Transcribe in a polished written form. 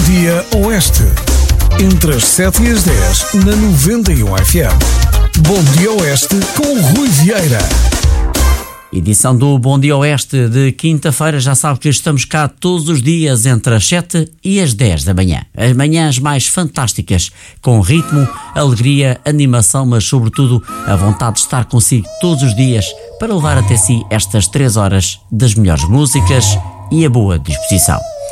Dia Oeste. Entre as 7 e as 10 na 91 FM. Bom Dia Oeste com Rui Vieira. Edição do Bom Dia Oeste de quinta-feira. Já sabe que estamos cá todos os dias entre as 7 e as 10 da manhã. As manhãs mais fantásticas, com ritmo, alegria, animação, mas sobretudo a vontade de estar consigo todos os dias para levar até si estas 3 horas das melhores músicas e a boa disposição.